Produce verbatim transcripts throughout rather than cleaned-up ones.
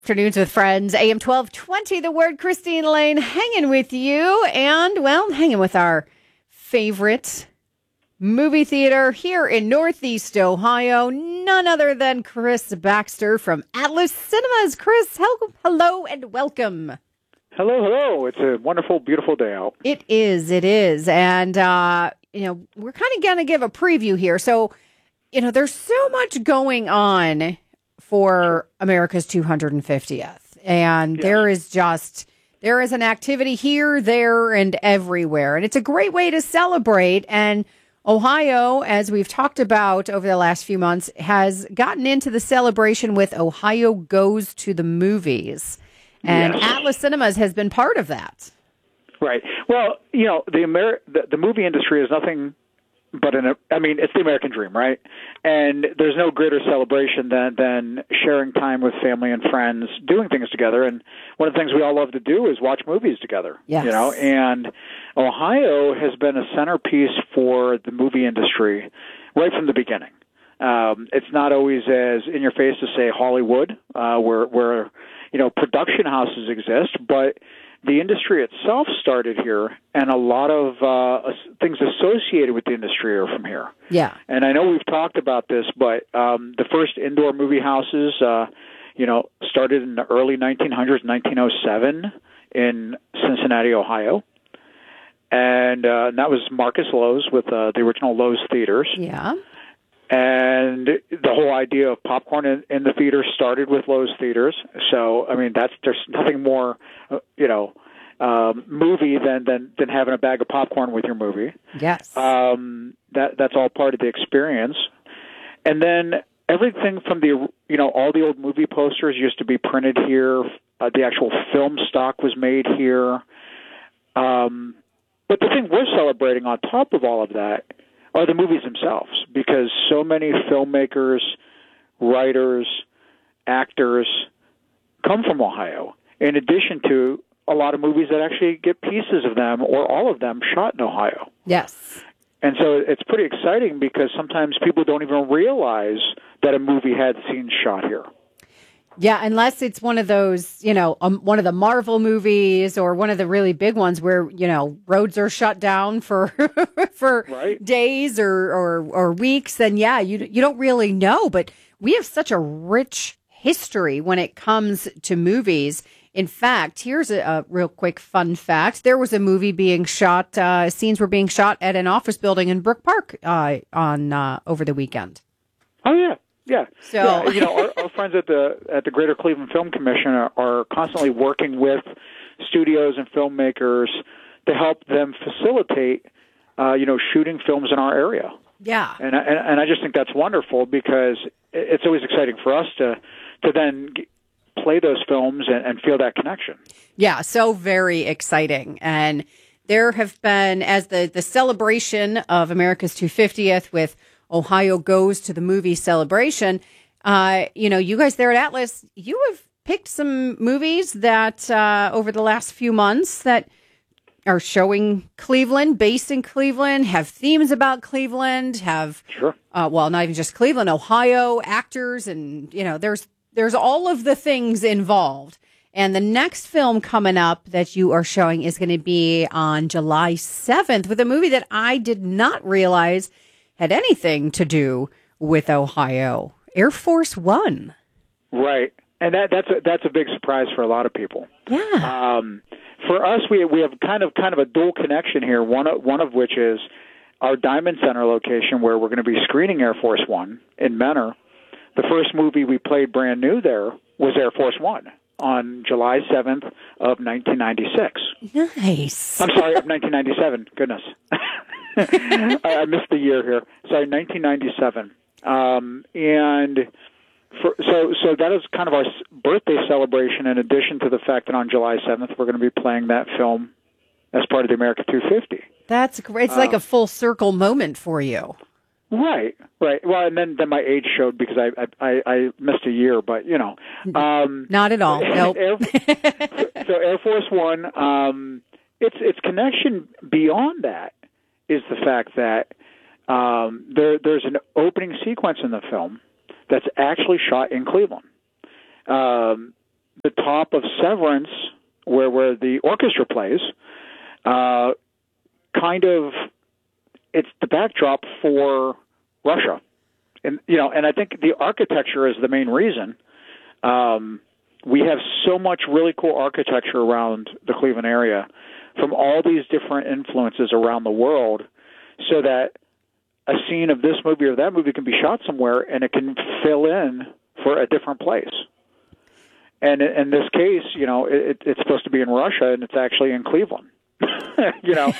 Afternoons with Friends, A M twelve twenty, The Word. Christine Lane hanging with you and, well, hanging with our favorite movie theater here in Northeast Ohio, none other than Chris Baxter from Atlas Cinemas. Chris, hel- hello and welcome. Hello, hello. It's a wonderful, beautiful day out. It is, it is. And, uh, you know, we're kind of going to give a preview here. So, you know, there's so much going on for America's two hundred fiftieth. And yeah. there is just, there is an activity here, there, and everywhere. And it's a great way to celebrate. And Ohio, as we've talked about over the last few months, has gotten into the celebration with Ohio Goes to the Movies. And yes. Atlas Cinemas has been part of that. Right. Well, you know, the, Amer- the, the movie industry is nothing but an, I mean, it's the American dream, right? And there's no greater celebration than, than sharing time with family and friends, doing things together. And one of the things we all love to do is watch movies together, yes. you know, and Ohio has been a centerpiece for the movie industry right from the beginning. Um, it's not always as in your face to say Hollywood, uh, where, where, you know, production houses exist, but the industry itself started here, and a lot of uh, things associated with the industry are from here. Yeah. And I know we've talked about this, but um, the first indoor movie houses, uh, you know, started in the early nineteen hundreds, nineteen oh seven, in Cincinnati, Ohio. And, uh, and that was Marcus Lowe's with uh, the original Lowe's Theaters. Yeah. And the whole idea of popcorn in, in the theater started with Lowe's Theaters. So, I mean, that's there's nothing more, uh, you know, um, movie than, than than having a bag of popcorn with your movie. Yes. Um, that that's all part of the experience. And then everything from the, you know, all the old movie posters used to be printed here. Uh, the actual film stock was made here. Um, but the thing we're celebrating on top of all of that are the movies themselves, because so many filmmakers, writers, actors come from Ohio, in addition to a lot of movies that actually get pieces of them or all of them shot in Ohio. Yes. And so it's pretty exciting because sometimes people don't even realize that a movie had scenes shot here. Yeah, unless it's one of those, you know, um, one of the Marvel movies or one of the really big ones where, you know, roads are shut down for for right. days or, or or weeks, then yeah, you you don't really know. But we have such a rich history when it comes to movies. In fact, here's a, a real quick fun fact. There was a movie being shot, uh, scenes were being shot at an office building in Brook Park uh, on uh, over the weekend. Oh, yeah. Yeah, so yeah, you know, our, our friends at the at the Greater Cleveland Film Commission are, are constantly working with studios and filmmakers to help them facilitate, uh, you know, shooting films in our area. Yeah, and and, and I just think that's wonderful because it's always exciting for us to to then play those films and, and feel that connection. Yeah, so very exciting. And there have been, as the the celebration of America's two hundred fiftieth with Ohio Goes to the Movie celebration. Uh, you know, you guys there at Atlas, you have picked some movies that uh, over the last few months that are showing Cleveland, based in Cleveland, have themes about Cleveland, have, sure. uh, well, not even just Cleveland, Ohio, actors, and, you know, there's there's all of the things involved. And the next film coming up that you are showing is going to be on July seventh with a movie that I did not realize had anything to do with Ohio. Air Force One. Right. And that that's a, that's a big surprise for a lot of people. Yeah. Um, for us, we we have kind of kind of a dual connection here. One of, one of which is our Diamond Center location, where we're going to be screening Air Force One in Mentor. The first movie we played brand new there was Air Force One on July seventh of nineteen ninety-six. Nice. I'm sorry, of nineteen ninety-seven. Goodness. I, I missed the year here. Sorry, nineteen ninety-seven. Um, and for, so so that is kind of our birthday celebration, in addition to the fact that on July seventh we're going to be playing that film as part of the America two fifty. That's great. It's uh, like a full circle moment for you. Right, right. Well, and then, then my age showed because I, I I missed a year, but you know, um, not at all. Nope. Air, so, so Air Force One, um, its its connection beyond that is the fact that um, there there's an opening sequence in the film that's actually shot in Cleveland. Um, top of Severance, where where the orchestra plays, uh, kind of it's the backdrop for Russia, and you know, and I think the architecture is the main reason. Um, we have so much really cool architecture around the Cleveland area from all these different influences around the world, so that a scene of this movie or that movie can be shot somewhere and it can fill in for a different place. And in this case, you know, it, it's supposed to be in Russia and it's actually in Cleveland. you know,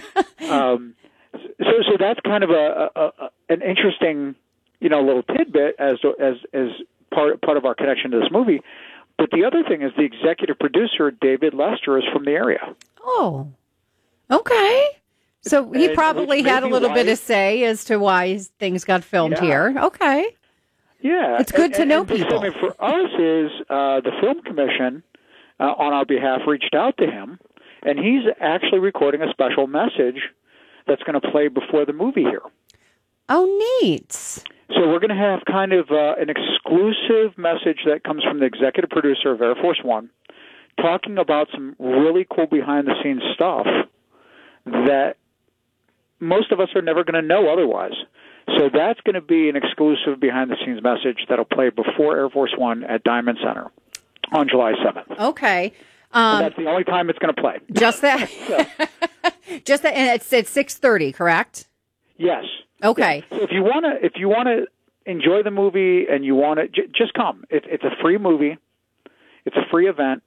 um, so so that's kind of a, a, a an interesting, you know, little tidbit as as as part part of our connection to this movie. But the other thing is the executive producer, David Lester, is from the area. Oh, okay. So he And probably had a little why, bit of say as to why things got filmed yeah. here. Okay. Yeah. It's good and, to know and, and people. I mean, for us is uh, the Film Commission uh, on our behalf reached out to him, and he's actually recording a special message that's going to play before the movie here. Oh, neat. So we're going to have kind of uh, an exclusive message that comes from the executive producer of Air Force One, talking about some really cool behind-the-scenes stuff that most of us are never going to know otherwise. So that's going to be an exclusive behind-the-scenes message that'll play before Air Force One at Diamond Center on July seventh. Okay. Um, and that's the only time it's going to play. Just that. just that, and it's at six thirty, correct? Yes. Okay. Yeah. So if you want to, if you want to enjoy the movie and you want to, j- just come. It, it's a free movie. It's a free event,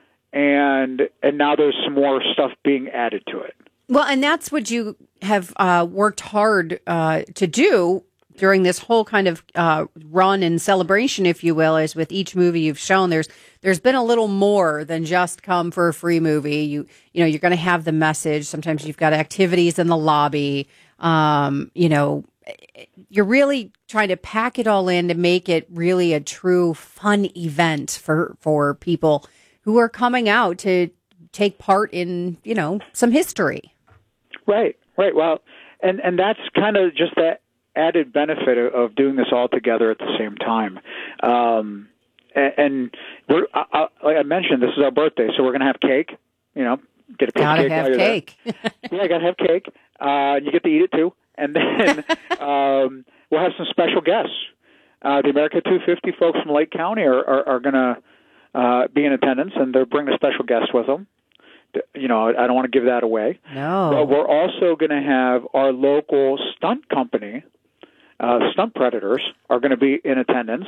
and and now there's some more stuff being added to it. Well, and that's what you have uh, worked hard uh, to do during this whole kind of uh, run and celebration, if you will, is with each movie you've shown. There's there's been a little more than just come for a free movie. You you know, you're going to have the message. Sometimes you've got activities in the lobby. Um, you know, you're really trying to pack it all in to make it really a true fun event for for people who are coming out to take part in, you know, some history. Right, right. Well, and, and that's kind of just that added benefit of, of doing this all together at the same time. Um, and and we're, I, I, like I mentioned, this is our birthday, so we're going to have cake, you know, get a piece gotta of cake. Have cake. Yeah, got to have cake. Uh, you get to eat it too. And then um, we'll have some special guests. Uh, the America two fifty folks from Lake County are, are, are going to uh, be in attendance, and they're bringing a special guest with them. You know, I don't want to give that away. No. But we're also going to have our local stunt company, uh, Stunt Predators, are going to be in attendance.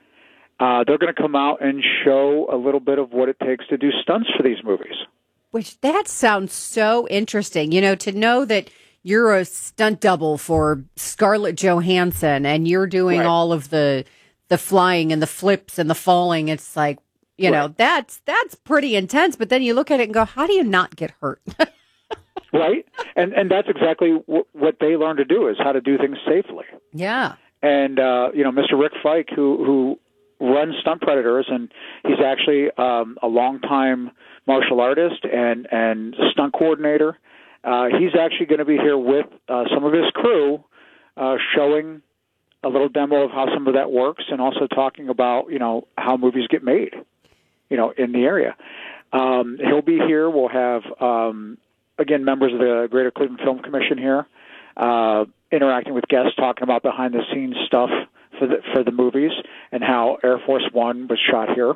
Uh, they're going to come out and show a little bit of what it takes to do stunts for these movies. Which, that sounds so interesting. You know, to know that you're a stunt double for Scarlett Johansson and you're doing right. all of the the flying and the flips and the falling. It's like, you right. know, that's that's pretty intense. But then you look at it and go, how do you not get hurt? Right. And and that's exactly w- what they learn to do, is how to do things safely. Yeah. And, uh, you know, Mister Rick Fike, who, who runs Stunt Predators, and he's actually um, a longtime martial artist and, and stunt coordinator. Uh, he's actually going to be here with uh, some of his crew, uh, showing a little demo of how some of that works, and also talking about, you know, how movies get made, you know, in the area. Um, he'll be here. We'll have, um, again, members of the Greater Cleveland Film Commission here, uh, interacting with guests, talking about behind-the-scenes stuff for the for the movies and how Air Force One was shot here.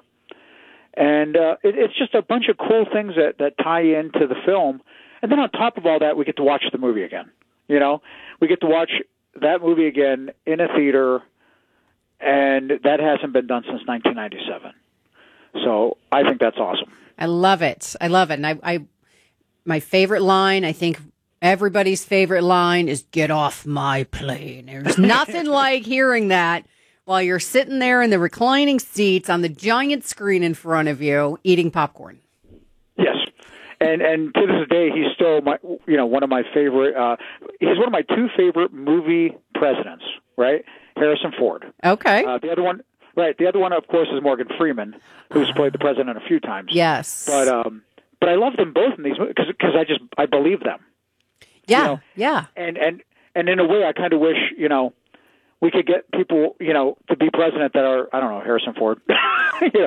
And uh, it, it's just a bunch of cool things that, that tie into the film. And then on top of all that, we get to watch the movie again. You know, we get to watch that movie again in a theater, and that hasn't been done since nineteen ninety-seven. So I think that's awesome. I love it. I love it. And I, I my favorite line, I think everybody's favorite line is, "Get off my plane." There's nothing like hearing that while you're sitting there in the reclining seats on the giant screen in front of you eating popcorn. Yes. And and to this day, he's still my, you know, one of my favorite. Uh, he's one of my two favorite movie presidents. Right, Harrison Ford. Okay. Uh, the other one, right? The other one, of course, is Morgan Freeman, who's played the president a few times. Yes. But um, but I love them both in these movies because because I just I believe them. Yeah. You know? Yeah. And and and in a way, I kind of wish, you know, we could get people, you know, to be president that are, I don't know, Harrison Ford. you know,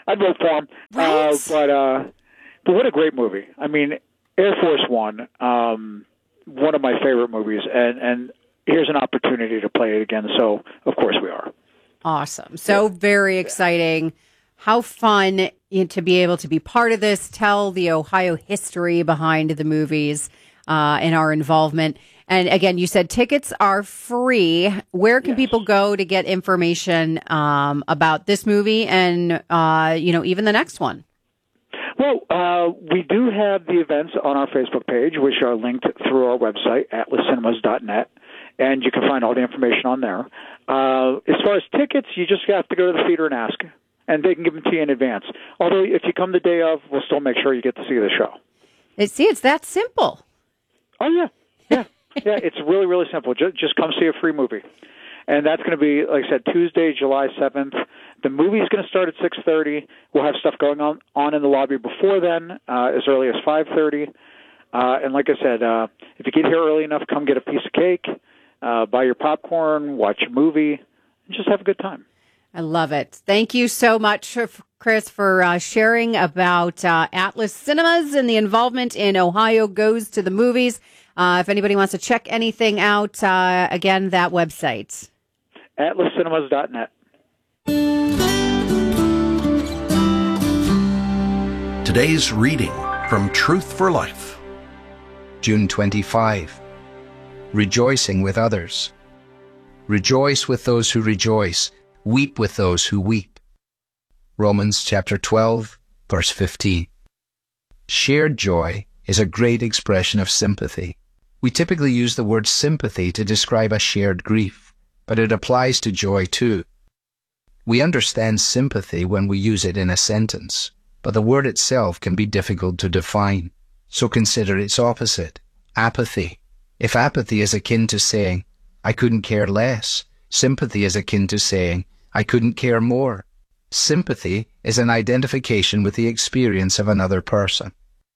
I'd vote for him. Right? Uh, but uh, but what a great movie! I mean, Air Force One, um, one of my favorite movies, and and here's an opportunity to play it again. So of course we are. Awesome! So very exciting. How fun to be able to be part of this, tell the Ohio history behind the movies uh, and our involvement. And again, you said tickets are free. Where can yes. people go to get information um, about this movie and, uh, you know, even the next one? Well, uh, we do have the events on our Facebook page, which are linked through our website, atlas cinemas dot net, and you can find all the information on there. Uh, as far as tickets, you just have to go to the theater and ask, and they can give them to you in advance. Although if you come the day of, we'll still make sure you get to see the show. It, see, it's that simple. Oh, yeah. Yeah. Yeah, it's really, really simple. Just, just come see a free movie. And that's going to be, like I said, Tuesday, July seventh. The movie's going to start at six thirty. We'll have stuff going on, on in the lobby before then, uh, as early as five thirty. Uh, and like I said, uh, if you get here early enough, come get a piece of cake, uh, buy your popcorn, watch a movie, and just have a good time. I love it. Thank you so much, Chris, for uh, sharing about uh, Atlas Cinemas and the involvement in Ohio Goes to the Movies. Uh, if anybody wants to check anything out, uh, again, that website. atlas cinemas dot net. Today's reading from Truth for Life. June twenty-fifth. Rejoicing with others. Rejoice with those who rejoice. Weep with those who weep. Romans chapter twelve, verse fifteen. Shared joy is a great expression of sympathy. We typically use the word sympathy to describe a shared grief, but it applies to joy too. We understand sympathy when we use it in a sentence, but the word itself can be difficult to define. So consider its opposite, apathy. If apathy is akin to saying, I couldn't care less, sympathy is akin to saying, I couldn't care more. Sympathy is an identification with the experience of another person.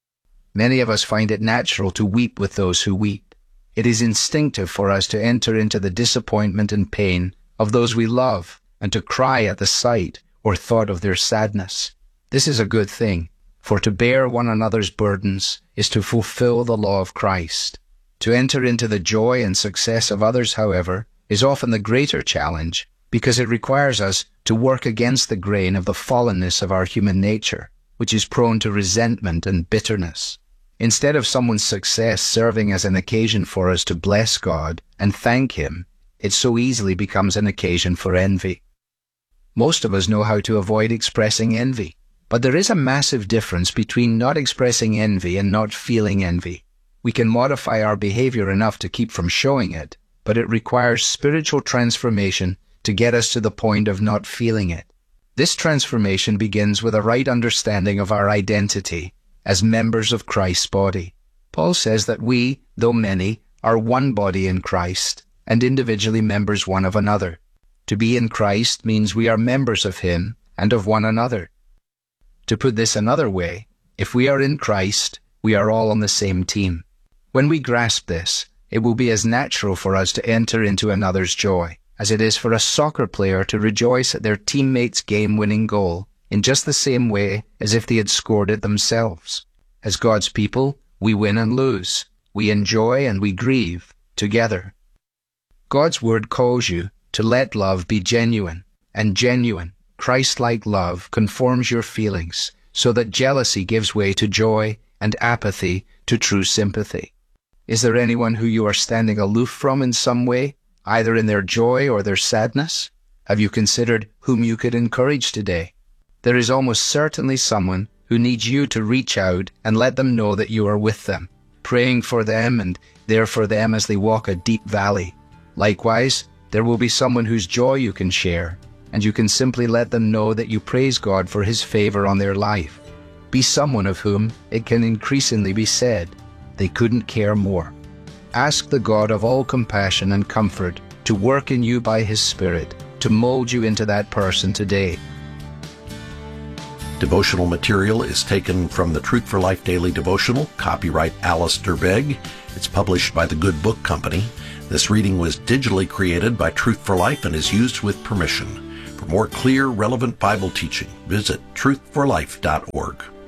Many of us find it natural to weep with those who weep. It is instinctive for us to enter into the disappointment and pain of those we love and to cry at the sight or thought of their sadness. This is a good thing, for to bear one another's burdens is to fulfill the law of Christ. To enter into the joy and success of others, however, is often the greater challenge, because it requires us to work against the grain of the fallenness of our human nature, which is prone to resentment and bitterness. Instead of someone's success serving as an occasion for us to bless God and thank Him, it so easily becomes an occasion for envy. Most of us know how to avoid expressing envy, but there is a massive difference between not expressing envy and not feeling envy. We can modify our behavior enough to keep from showing it, but it requires spiritual transformation to get us to the point of not feeling it. This transformation begins with a right understanding of our identity as members of Christ's body. Paul says that we, though many, are one body in Christ and individually members one of another. To be in Christ means we are members of Him and of one another. To put this another way, if we are in Christ, we are all on the same team. When we grasp this, it will be as natural for us to enter into another's joy as it is for a soccer player to rejoice at their teammate's game-winning goal in just the same way as if they had scored it themselves. As God's people, we win and lose. We enjoy and we grieve together. God's word calls you to let love be genuine, and genuine, Christ-like love conforms your feelings so that jealousy gives way to joy and apathy to true sympathy. Is there anyone who you are standing aloof from in some way, either in their joy or their sadness? Have you considered whom you could encourage today? There is almost certainly someone who needs you to reach out and let them know that you are with them, praying for them and there for them as they walk a deep valley. Likewise, there will be someone whose joy you can share, and you can simply let them know that you praise God for His favor on their life. Be someone of whom it can increasingly be said, they couldn't care more. Ask the God of all compassion and comfort to work in you by His Spirit, to mold you into that person today. Devotional material is taken from the Truth for Life Daily Devotional, copyright Alistair Begg. It's published by the Good Book Company. This reading was digitally created by Truth for Life and is used with permission. For more clear, relevant Bible teaching, visit truth for life dot org.